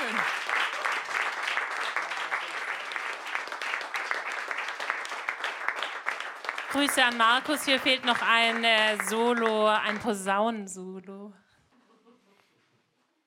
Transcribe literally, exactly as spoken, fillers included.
schön. Grüße an Markus. Hier fehlt noch ein äh, Solo, ein Posaunensolo.